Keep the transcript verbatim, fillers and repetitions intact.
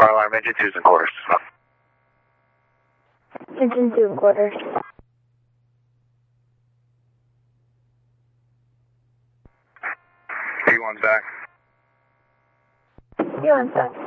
Fire alarm, engine twos and quarters. Engine two and quarters. B one's back. B one's back.